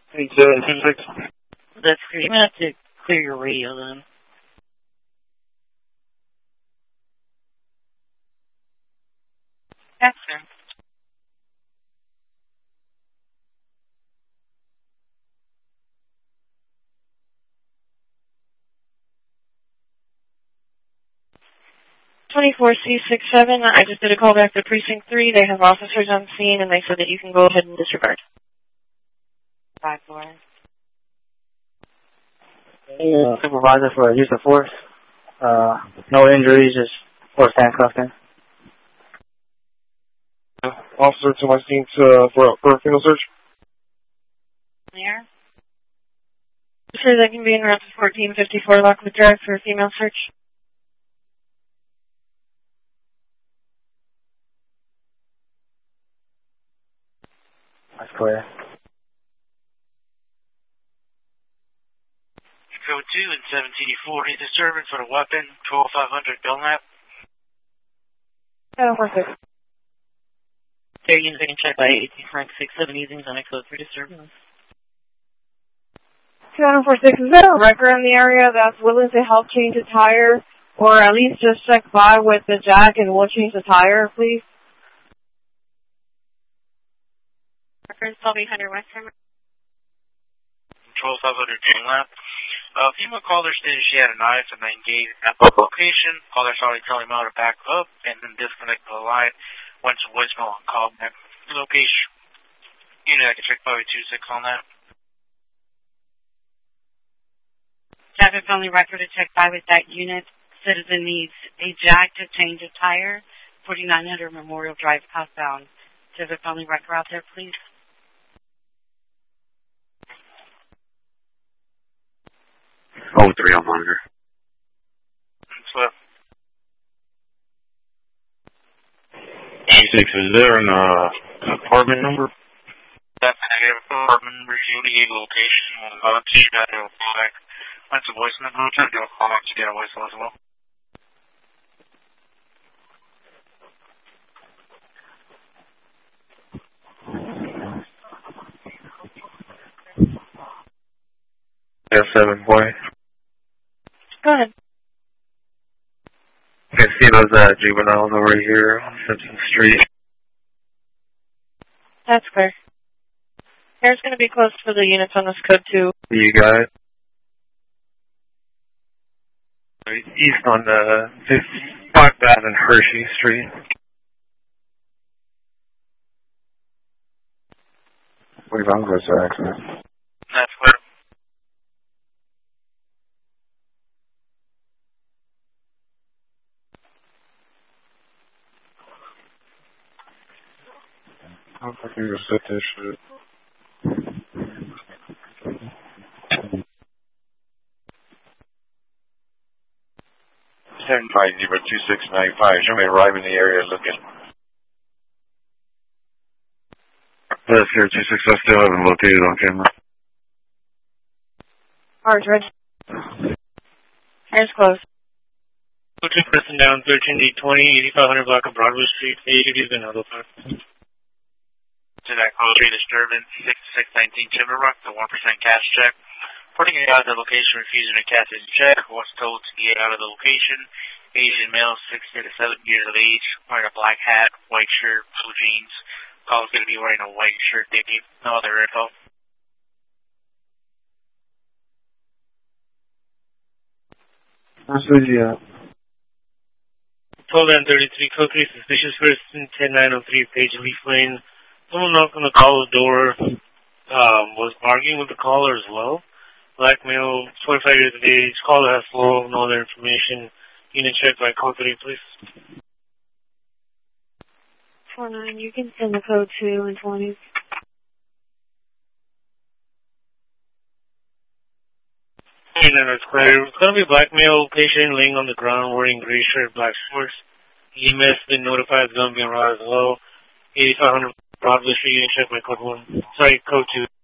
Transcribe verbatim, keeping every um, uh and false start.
Eight seven two six. That's great. You're going to have to clear your radio then. That's fair. twenty-four C six seven, I just did a call back to Precinct three. They have officers on scene, and they said that you can go ahead and disregard. five four. Yeah, supervisor for use of force. Uh, no injuries, just force handcuffing. Uh, officer to my scene to, for, for a female search. There. Sure, that can be in route fourteen fifty-four Lockwood Drive for a female search. That's clear. Code two and seventeen forty, disturbance on a weapon, twelve five hundred Belknap. Oh, perfect. There, units can check by eighteen Frank six seven using on a code for disturbance. two nine four six, is there a wrecker in the area that's willing to help change a tire? Or at least just check by with the jack and we'll change the tire, please? Reference twelve eight hundred Western. twelve five hundred Belknap. Uh, female caller stated she had a knife and then gave at the location. Caller started telling him how to back up and then disconnect the line. Went to voicemail and called back to the location. You know, I can check five two six on that. Traffic only record to check by with that unit. Citizen needs a jack to change a tire. forty-nine hundred Memorial Drive southbound. Traffic only record out there, please. Oh, three on monitor. So, eighty-six, is there an uh, apartment number? that negative apartment review the location. We'll go to you guys and call back. Once a voice number, we'll try to do a call back to get a voice as well. F seven, boy. Go ahead. I can see those uh, juveniles over here on Simpson Street. That's clear. Air's going to be close to the units on this code, too. You got it. East on the five thousand Hershey Street. Wait, I'm going to accident. That's clear. How fucking you set this shit? Seven five zero two six nine five. Show me arrive in the area looking. That's here two six. I still haven't located on camera. Ours, Red. Air's close. Two person down, thirteen eight twenty, eighty-five hundred block of Broadway Street. A D has been notified. To that call three disturbance, six six nineteen Timber Rock, the one percent cash check. Putting it out of the location, refusing to cash his check, was told to get out of the location. Asian male, sixty to seventy years of age, wearing a black hat, white shirt, blue jeans. Call is going to be wearing a white shirt, Dickie. No other info. Where's the, uh... twelve and thirty-three, code three, suspicious person, ten nine oh three, Page Leaf Lane. Someone knocked on the caller door, um, was arguing with the caller as well. Black male, twenty-five years of age, caller has full, no other information. Unit check by code three, please. four nine, you can send the code two and twenty. And then it's clear. It's going to be a black male patient laying on the ground wearing gray shirt, black shorts. E M S been notified it's going to be on route as well. eighty-five hundred Broadway Street, unit check by code one. Sorry, code two.